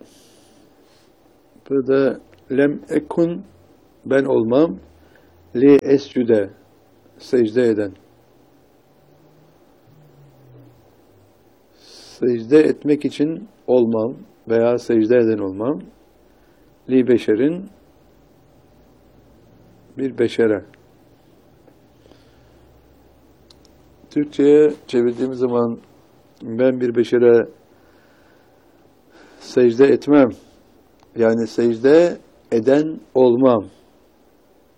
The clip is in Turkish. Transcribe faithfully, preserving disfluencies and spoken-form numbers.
Burada lem ekun, ben olmam, li escüde, secde eden. Secde etmek için olmam veya secde eden olmam, li beşerin, bir beşere. Türkçe'ye çevirdiğimiz zaman ben bir beşere secde etmem. Yani secde eden olmam.